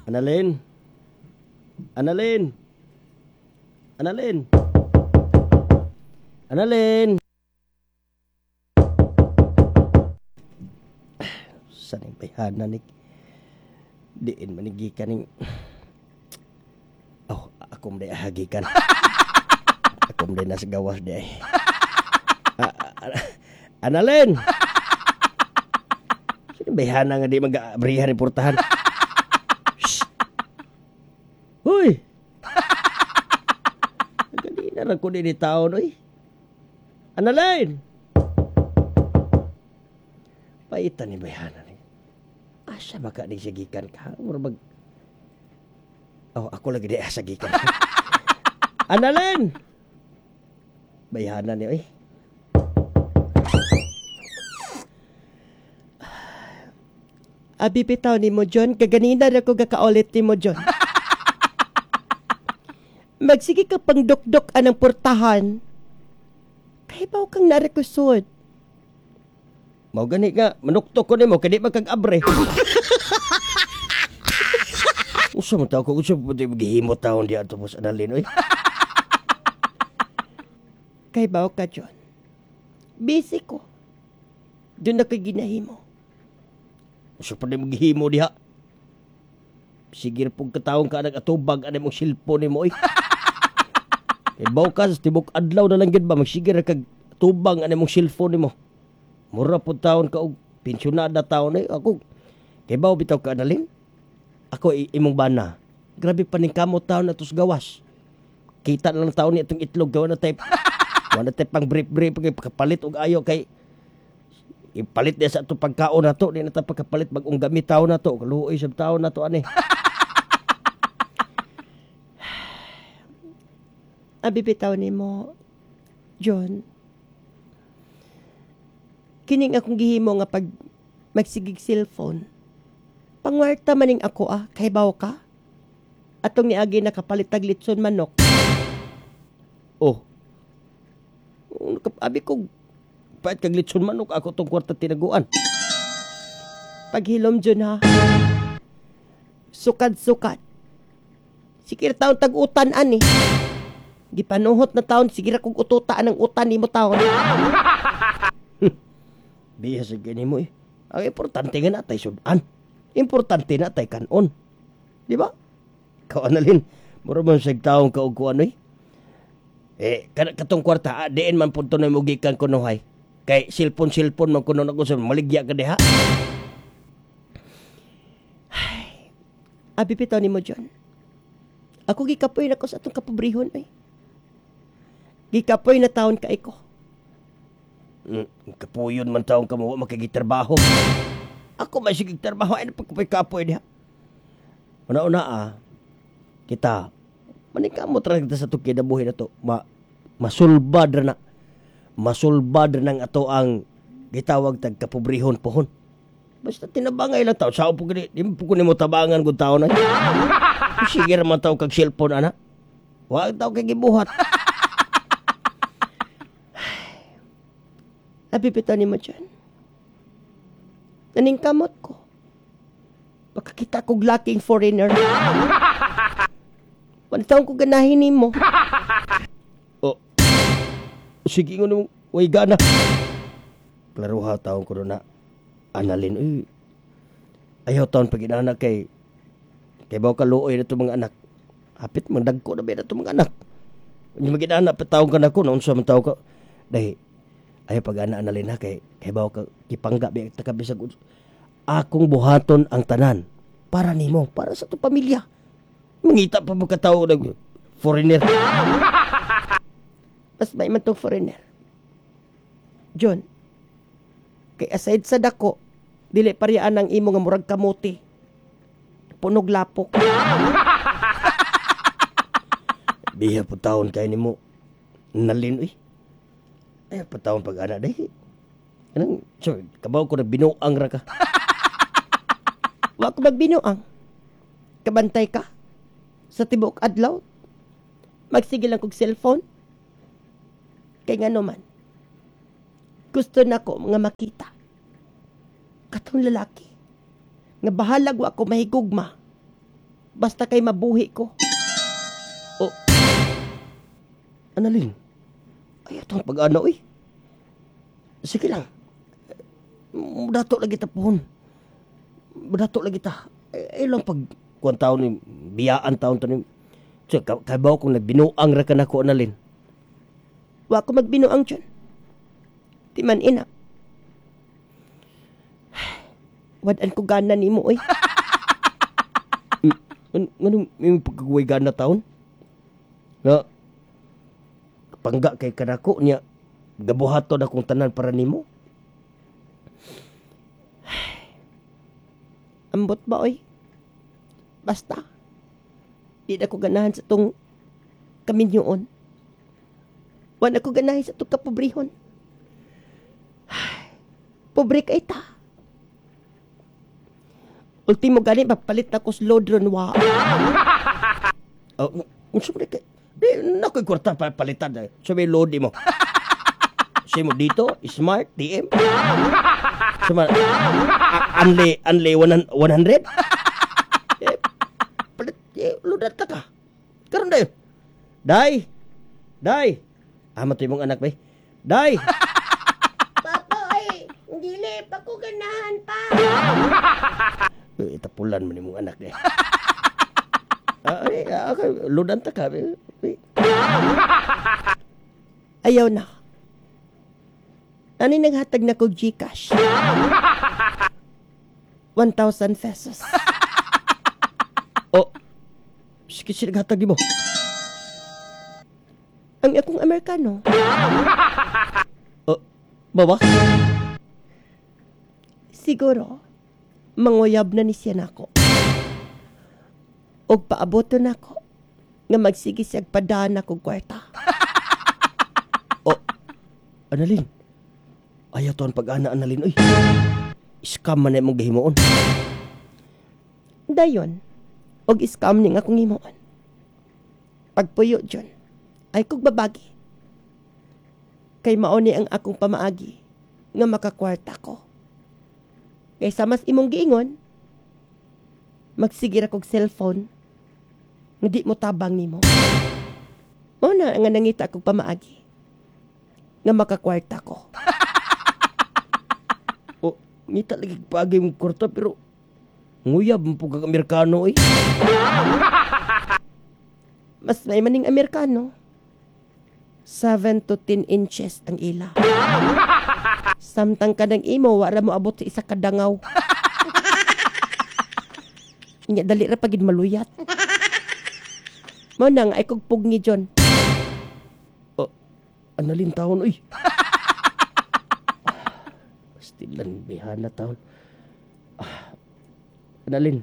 Annalyn? Annalyn? Annalyn? Annalyn? Saan yung bayhana ni... Diin manigikan ng... Oh, ako mday ahagikan. Ako mday nasa gawas di ay. Annalyn! Sino bayhana nga di mag-abrihan ni portahan? Hoy! Ganina lang ko din ni taon, oy. Annalyn! Paitan ni bayhana ni. Asa baka ni sagikan ka? Murabag... Oh, ako lagi di sagikan. Annalyn! Bayhana ni, oy. Abi bitaw ni mo, John. Kaganina na ko kakaulit ni mo, John. Magsige ka pang dok-dok anang portahan. Kaibaw kang narekusod. Mau gani nga, manuktok ko ni mo, kadi magkag-abre. Usa mo tao ko, usa mo maghihimo taon di ato mo sa Annalyn, oy. Kaibaw ka, John. Busy ko. Doon na kay ginahimo. Usa pa rin maghihimo diha. Sige pong kataong ka nag-atubag anay mong silpo ni mo, oy. Kaibaw ka, tibok adlaw na lang gid ba, magsigir kag tubang anay mong cellphone ni mo. Mura po taon ka og pensyonada taon ay ako. Kaibaw bitaw ka Annalyn. Ako imong bana. Grabe pa ning kamot taon na tos gawas. Kita na lang taon ni itong itlog gawa na type. Wala na type pang brief pagkapalit og ayo kay ipalit dia sa itong pagkaon na to. Di na ta pagkapalit bagong gamit taon na to. Kaluoy sa taon na to ani. Abi bitaw ni mo, John. Kining akong gihimo nga pag magsigig cellphone. Pangwarta maning ako kaibaw ka? Atong niagi nakapalit tag litson manok. Oh. Abi ko pait kag litson manok ako tong kwarta tinaguan. Paghilom John ha. Sukad-sukad. Sikir taon tag-utan ani. Gipanuhot na taon sige ra kog ututaan ng utan nimo taon. Biya sa gani mo eh. Ang importante nga natay sudan. Importante natay kanon. Di ba? Ikaw Annalyn, mura man sa taong kaukuan eh. Katong kwarta, diin man punto na mugikan ko nohay. Kay silpon man kuno ako sa maligya ka diha. Abi pitaw ni mo John. Ako gikapoy na ko sa atong kapobrihon eh. Gikapoy na taon ka ko. Kapuyon man taong kamo makagitrabaho. Ako may sige trabaho ay pagkapoy diha. Una-una kita manikamo talaga sa tukid na buhay na to. Masulbad na. Masulbad na ng ato ang gitawag tag kapobrihon pohon. Basta tinabangay lang tao. Sao po gani, di po kunin mo tabangan kung tao na. Sige naman tao kag cellphone ana. Huwag tao kay gibuhat. Napipita ni mo dyan. Naning kamot ko. Baka kita kong laking foreigner. Wantaon ko ganahin ni mo. Oh. Sige nga nung way gana. Klaro ha taong ko na. Annalyn, ayaw taon pag inaanak kay bawa kaluoy na ito mga anak. Hapit magdagko na ba na ito mga anak. Yung mag-inaanak pa taong ka na ko. Naun sa mga taong ka. Dahil ayaw pag-ana Annalyn ha kay bawa ka kipangga biya takabisag akong buhaton ang tanan para nimo, para sa to pamilya. Mangita pa magkatao ng foreigner. Mas may man tong foreigner. John, kay aside sa dako, dili pariyaan ang imo nga murag kamuti. Punog lapok. Biya po taon kay nimo. Annalyn, ay, patawang pag-ana dahi. Anong, sorry, kabaw ko na binuang ra ka. Wa ko magbinuang. Kabantay ka. Sa tibok adlaw. Magsige lang kog cellphone. Kay nga naman. Gusto na ko mga makita. Katong lalaki. Nga bahalag wa ko mahigugma. basta kay mabuhi ko. O, Annalyn, ay itong pag-ano eh. Sige lang. Dato lagi ta pohon. Dato lagi ta. Ay lang pag kuwan taon ni biyaan taon to ni. Kabaw kung nagbinuang ra ka nako Annalyn. Wa ko magbinuang dyan. Di man ina. Wadan ko gana ni mo oy. Nganong may pagkagaway gana taon? Na pangga kay kanako niya gabuhaton akong tanan para nimo. Ambot ba oy? Basta di na ko ganahan sa tong kaminyoon. Wala ko ganahan sa tong kapobrihon. Pobre ka ita. Ultimo gani papalit na ko slodron wa. Siyempre kay nakoy kwarta palitan. Sabi load mo. Sabi mo dito, smart, TM. Sama, unli 100? Palit, ludat na ka. Karoon dayo. Day. Matay mong anak ba? Day. Papoy, dili pa ko ganahan pa. Itapulan mo ni mong anak niya. Ludan ta ka. Ayaw na. Ano naghatag na kog Gcash? 1,000 pesos. Sige sila hatag mo. Ang akong Amerikano. Bawa? Siguro, manguyab na ni siya nako. Og paaboto nako nga magsige siya padaan na kog kwarta. Annalyn. Ayaw to ang pag-ana, Annalyn. Uy, scam man na mong gahimoon. Dayon, og scam ning akong himoon. Pagpuyo dyan, ay kog babagi. Kay mauni ang akong pamaagi nga makakwarta ko. Kaysa mas imong giingon, magsigir akong cellphone nga di mo tabang nimo. Mao na nga nangita akong pamaagi nga makakwarta ko. Ngita lagi pagi mong kwarta pero nguyab mo po kag Amerikano eh. Mas may maning Amerikano. 7 to 10 inches ang ila. Samtang kadang imo, wala mo abot sa isa kadangaw. Nya dali ra pagid maluyat. Mo nang ay kog pugni John. Annalyn taon uy. Pastilan bihana taon. Annalyn.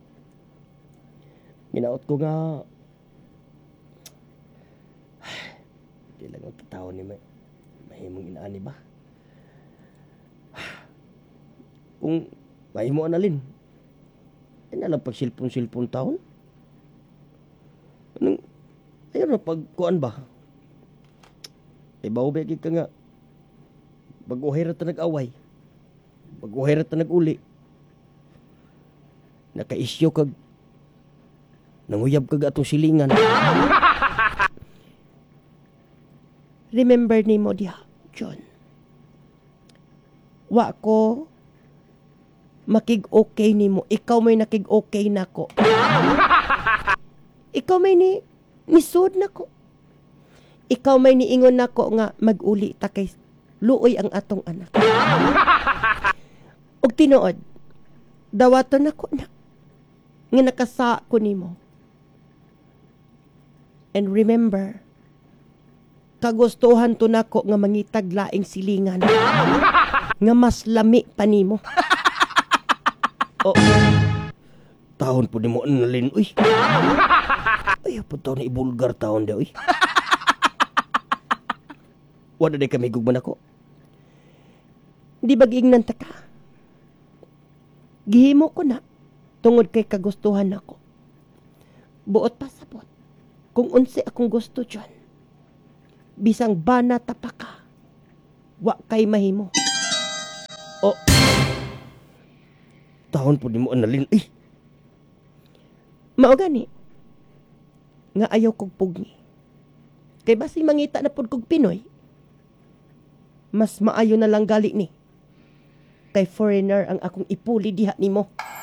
Minaot ko nga di lang ang tao ni mahimong inaani ba? Kung mahimo Annalyn, ay nalang pag silpon taon? Anong, ayun na pagkuan ba? Ay baubay ka nga, baguhay ra ta nag-away, baguhay ra ta nag-uli, naka-isyo kag, nanguyab kag atong silingan. Remember ni mo diha, John. Wa ko makig-okay ni mo. Ikaw may nakig-okay na ko. Ikaw may nisod na ko. Ikaw may niingon na ko nga mag-uli ta kay luoy ang atong anak. Og tinuod, dawaton na ko na. Nga nakasa ko ni mo. And remember, kagustuhan to nako nga mangitag laing silingan nga mas lami pa nimo. Taon po ni mo Annalyn uy. Ay po taon na ibulgar taon daw uy. Wala day kami gugman ako. Di ba giingnan ta ka? Gihimo ko na tungod kay kagustuhan nako. Buot pa sabot. Kung unsi akong gusto dyan, bisang bana tapaka, wa kay mahimo. Taon po ni mo Annalyn. Mao gani. Nga ayaw kog pugni. Kay basing mangita na pud kog Pinoy. Mas maayo na lang gali ni. Kay foreigner ang akong ipuli diha nimo.